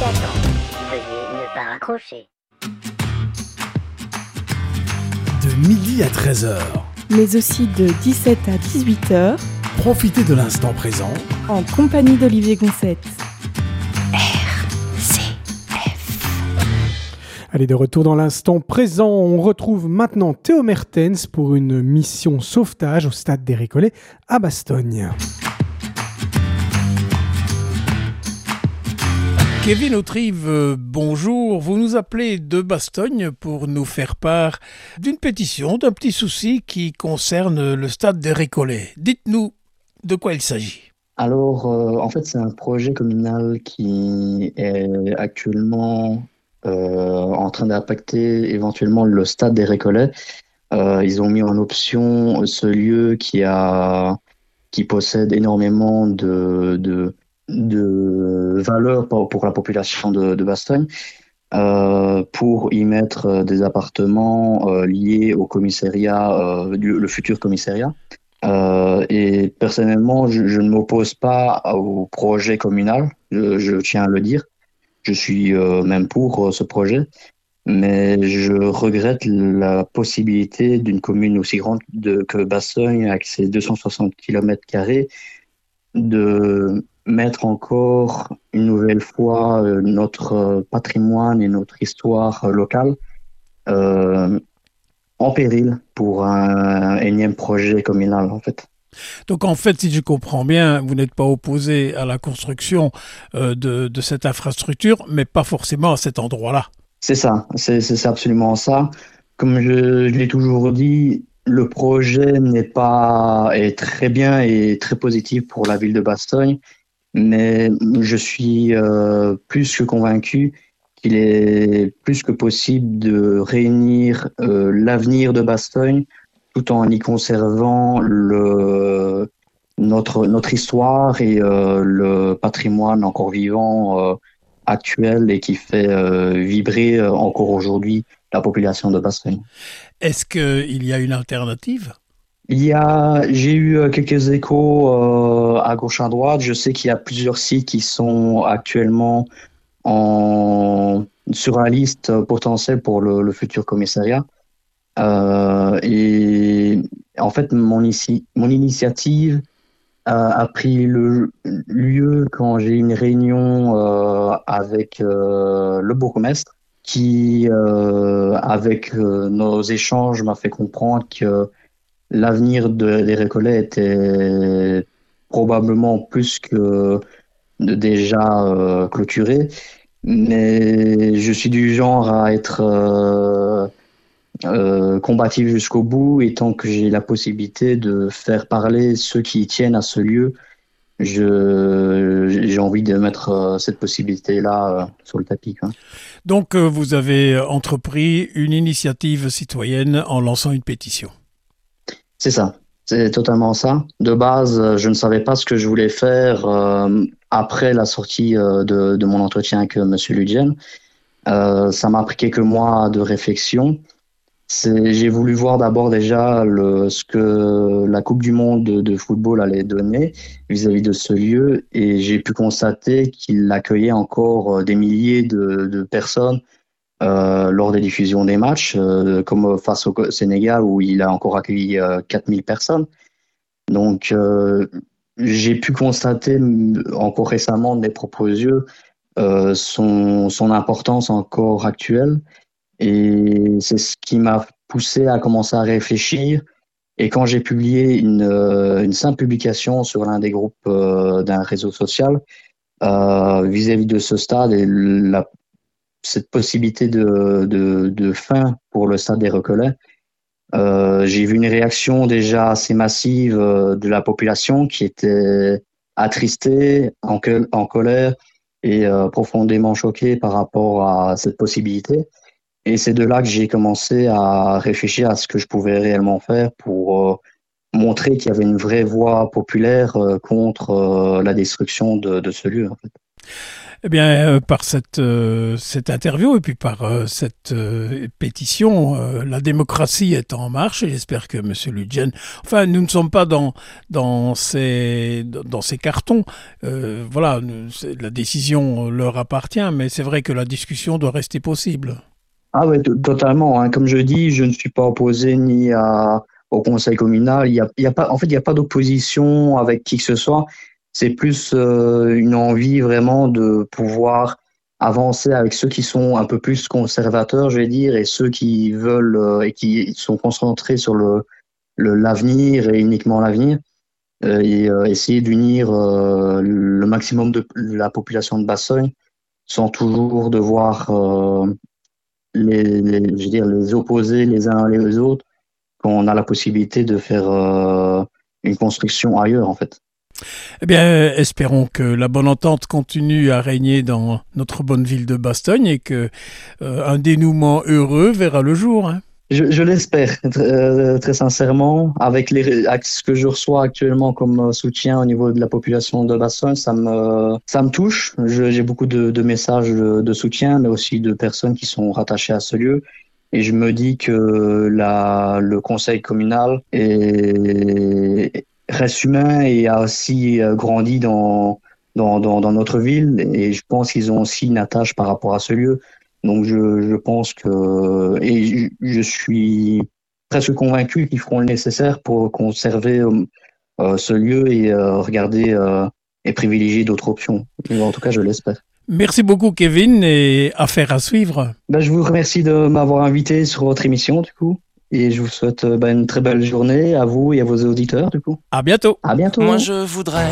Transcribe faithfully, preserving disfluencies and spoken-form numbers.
attend. Veuillez ne pas raccrocher. De midi à treize heures. Mais aussi de dix-sept à dix-huit heures. Profitez de l'instant présent. En compagnie d'Olivier Gonçette. Allez, de retour dans l'instant présent, on retrouve maintenant Théo Mertens pour une mission sauvetage au stade des Récollets à Bastogne. Kevin Autrive, euh, bonjour. Vous nous appelez de Bastogne pour nous faire part d'une pétition, d'un petit souci qui concerne le stade des Récollets. Dites-nous de quoi il s'agit. Alors, euh, en fait, c'est un projet communal qui est actuellement euh, en train d'impacter éventuellement le stade des Récollets. Euh, ils ont mis en option ce lieu qui a, qui possède énormément de, de, de valeur pour, pour la population de, de Bastogne, euh, pour y mettre des appartements euh, liés au commissariat, euh, du, le futur commissariat. Euh, et personnellement, je, je ne m'oppose pas au projet communal, je, je tiens à le dire. Je suis euh, même pour euh, ce projet, mais je regrette la possibilité d'une commune aussi grande de, que Bastogne, avec ses deux cent soixante kilomètres carrés, de mettre encore une nouvelle fois euh, notre patrimoine et notre histoire euh, locale euh, en péril pour un énième projet communal, en fait. Donc en fait, si je comprends bien, vous n'êtes pas opposé à la construction euh, de, de cette infrastructure, mais pas forcément à cet endroit-là. C'est ça, c'est, c'est absolument ça. Comme je, je l'ai toujours dit, le projet n'est pas est très bien et très positif pour la ville de Bastogne, mais je suis euh, plus que convaincu qu'il est plus que possible de réunir euh, l'avenir de Bastogne tout en y conservant le, notre, notre histoire et euh, le patrimoine encore vivant euh, actuel et qui fait euh, vibrer euh, encore aujourd'hui la population de Bastogne. Est-ce qu'il y a une alternative ? Il y a, j'ai eu quelques échos euh, à gauche à droite. Je sais qu'il y a plusieurs sites qui sont actuellement en, sur la liste potentielle pour le, le futur commissariat. Euh, et en fait, mon, ici, mon initiative a, a pris le lieu quand j'ai eu une réunion euh, avec euh, le bourgmestre qui, euh, avec euh, nos échanges, m'a fait comprendre que l'avenir de, des Récollets était probablement plus que de déjà euh, clôturé. Mais je suis du genre à être euh, euh, combatif jusqu'au bout, et tant que j'ai la possibilité de faire parler ceux qui tiennent à ce lieu, je, j'ai envie de mettre euh, cette possibilité-là euh, sur le tapis, quoi. Donc euh, vous avez entrepris une initiative citoyenne en lançant une pétition. C'est ça, c'est totalement ça. De base, je ne savais pas ce que je voulais faire euh, après la sortie euh, de, de mon entretien avec M. Ludgen. Euh, ça m'a pris quelques mois de réflexion. C'est, j'ai voulu voir d'abord déjà le, ce que la Coupe du Monde de, de football allait donner vis-à-vis de ce lieu, et j'ai pu constater qu'il accueillait encore des milliers de, de personnes euh, lors des diffusions des matchs, euh, comme face au Sénégal où il a encore accueilli euh, quatre mille personnes. Donc euh, j'ai pu constater encore récemment de mes propres yeux euh, son, son importance encore actuelle. Et c'est ce qui m'a poussé à commencer à réfléchir. Et quand j'ai publié une, euh, une simple publication sur l'un des groupes euh, d'un réseau social euh, vis-à-vis de ce stade et la, cette possibilité de, de, de fin pour le stade des Récollets, euh, j'ai vu une réaction déjà assez massive euh, de la population qui était attristée, en, en colère et euh, profondément choquée par rapport à cette possibilité. Et c'est de là que j'ai commencé à réfléchir à ce que je pouvais réellement faire pour euh, montrer qu'il y avait une vraie voix populaire euh, contre euh, la destruction de, de ce lieu, en fait. Eh bien, euh, par cette, euh, cette interview et puis par euh, cette euh, pétition, euh, la démocratie est en marche et j'espère que M. Ludgen... Enfin, nous ne sommes pas dans, dans, ces, dans ces cartons. Euh, voilà, la décision leur appartient, mais c'est vrai que la discussion doit rester possible. Ah oui, totalement. Hein. Comme je dis, je ne suis pas opposé ni à, au conseil communal. Il y a, il y a pas, en fait, il n'y a pas d'opposition avec qui que ce soit. C'est plus euh, une envie vraiment de pouvoir avancer avec ceux qui sont un peu plus conservateurs, je vais dire, et ceux qui veulent euh, et qui sont concentrés sur le, le l'avenir et uniquement l'avenir, euh, et euh, essayer d'unir euh, le maximum de la population de Bastogne sans toujours devoir euh, les, les, je veux dire, les opposer les uns les autres quand on a la possibilité de faire euh, une construction ailleurs, en fait. Eh bien, espérons que la bonne entente continue à régner dans notre bonne ville de Bastogne et que euh, un dénouement heureux verra le jour. Hein. Je, je l'espère, euh, très sincèrement. Avec, les, avec ce que je reçois actuellement comme soutien au niveau de la population de Bastogne, ça me, ça me touche. Je, j'ai beaucoup de, de messages de, de soutien, mais aussi de personnes qui sont rattachées à ce lieu. Et je me dis que la, le conseil communal est, reste humain et a aussi grandi dans, dans, dans, dans notre ville. Et je pense qu'ils ont aussi une attache par rapport à ce lieu. Donc je, je pense que, et je, je suis presque convaincu qu'ils feront le nécessaire pour conserver euh, ce lieu et euh, regarder euh, et privilégier d'autres options. En tout cas, je l'espère. Merci beaucoup Kevin et affaire à suivre. Ben, je vous remercie de m'avoir invité sur votre émission du coup. Et je vous souhaite ben, une très belle journée à vous et à vos auditeurs du coup. À bientôt. À bientôt. Moi je voudrais